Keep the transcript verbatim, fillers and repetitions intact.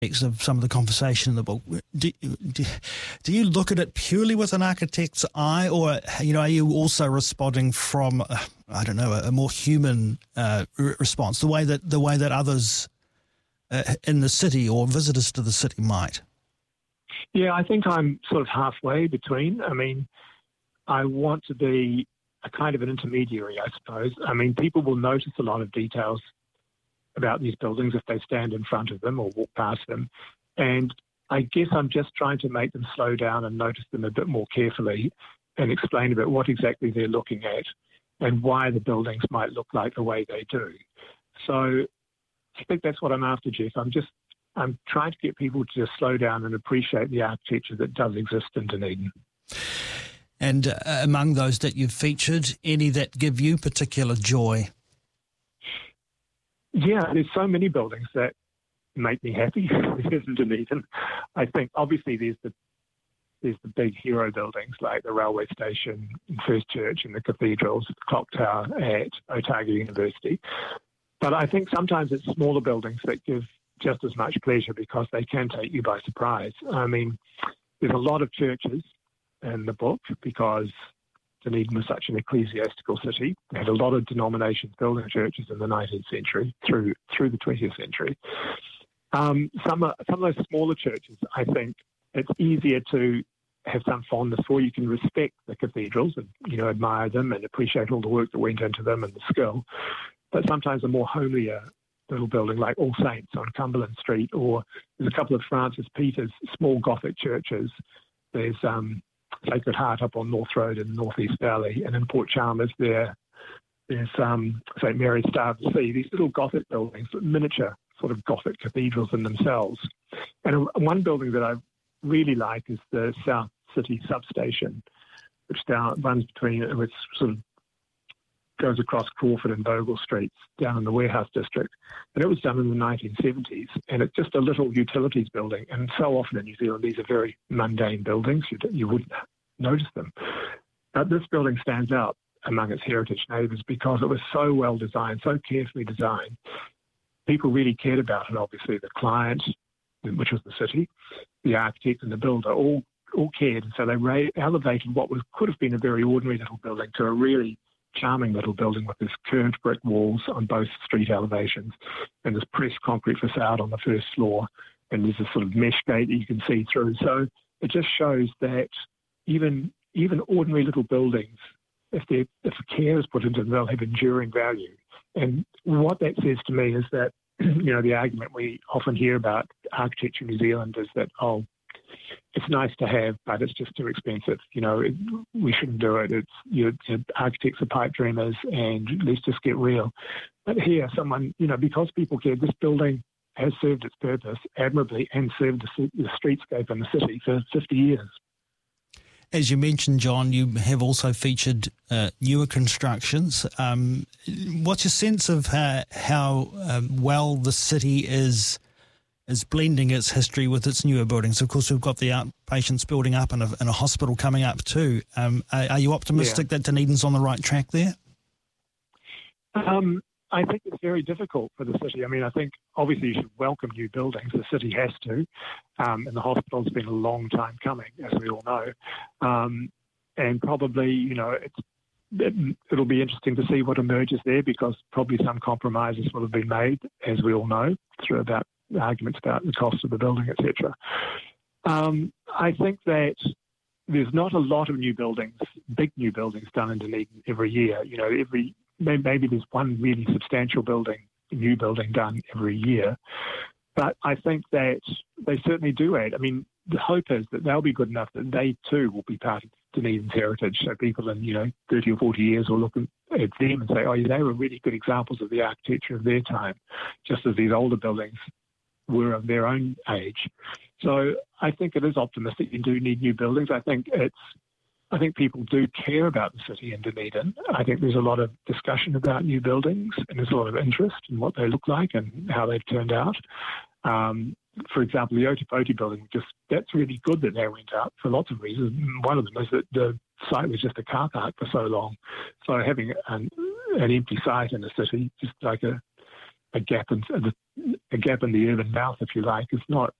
of some of the conversation in the book. Do, do, do you look at it purely with an architect's eye, or you know, are you also responding from uh, I don't know a, a more human uh, re- response, the way that the way that others uh, in the city or visitors to the city might? Yeah, I think I'm sort of halfway between. I mean, I want to be a kind of an intermediary, I suppose. I mean, people will notice a lot of details about these buildings if they stand in front of them or walk past them. And I guess I'm just trying to make them slow down and notice them a bit more carefully and explain a bit what exactly they're looking at and why the buildings might look like the way they do. So I think that's what I'm after, Jeff. I'm just I'm trying to get people to just slow down and appreciate the architecture that does exist in Dunedin. And uh, among those that you've featured, any that give you particular joy? Yeah, there's so many buildings that make me happy in Dunedin. I think obviously there's the there's the big hero buildings like the railway station, First Church, and the cathedrals, the clock tower at Otago University. But I think sometimes it's smaller buildings that give just as much pleasure because they can take you by surprise. I mean, there's a lot of churches in the book because Dunedin was such an ecclesiastical city. They had a lot of denominations building churches in the nineteenth century through through the twentieth century. Um, some, are, some of those smaller churches, I think it's easier to have some fondness for. You can respect the cathedrals and, you know, admire them and appreciate all the work that went into them and the skill. But sometimes a more homelier little building like All Saints on Cumberland Street, or there's a couple of Francis Peters small Gothic churches. There's um, Sacred Heart up on North Road in the North East Valley, and in Port Chalmers there, there's um, Saint Mary's Star of the Sea, these little Gothic buildings, miniature sort of Gothic cathedrals in themselves. And one building that I really like is the South City Substation, which down, runs between, which sort of goes across Crawford and Bogle Streets down in the Warehouse District. And it was done in the nineteen seventies. And it's just a little utilities building. And so often in New Zealand, these are very mundane buildings. You, you wouldn't notice them. But this building stands out among its heritage neighbours because it was so well designed, so carefully designed. People really cared about it, obviously. The client, which was the city, the architect and the builder, all all cared. And so they ra- elevated what was could have been a very ordinary little building to a really charming little building with this curved brick walls on both street elevations and this pressed concrete facade on the first floor, and there's a sort of mesh gate that you can see through. So it just shows that even even ordinary little buildings, if they if care is put into them, they'll have enduring value. And what that says to me is that, you know, the argument we often hear about architecture in New Zealand is that, oh, it's nice to have, but it's just too expensive. You know, it, we shouldn't do it. It's you know, architects are pipe dreamers, and let's just get real. But here, someone, you know, because people care, this building has served its purpose admirably and served the, the streetscape in the city for fifty years. As you mentioned, John, you have also featured uh, newer constructions. Um, what's your sense of how, how um, well the city is is blending its history with its newer buildings? Of course, we've got the outpatients building up and a, and a hospital coming up too. Um, are, are you optimistic yeah. that Dunedin's on the right track there? Um, I think it's very difficult for the city. I mean, I think obviously you should welcome new buildings. The city has to. Um, and the hospital's been a long time coming, as we all know. Um, and probably, you know, it's, it, it'll be interesting to see what emerges there, because probably some compromises will have been made, as we all know, through about arguments about the cost of the building, et cetera. Um, I think that there's not a lot of new buildings, big new buildings done in Dunedin every year. You know, every maybe there's one really substantial building, new building done every year. But I think that they certainly do add. I mean, the hope is that they'll be good enough that they too will be part of Dunedin's heritage. So people in, you know, thirty or forty years will look at them and say, oh, yeah, they were really good examples of the architecture of their time, just as these older buildings were of their own age. So I think it is optimistic. You do need new buildings. I think it's, I think people do care about the city in Dunedin. I think there's a lot of discussion about new buildings, and there's a lot of interest in what they look like and how they've turned out. Um, for example, the Otipoti building, just that's really good that they went out for lots of reasons. One of them is that the site was just a car park for so long. So having an, an empty site in the city, just like a a gap in a gap in the urban mouth, if you like. It's not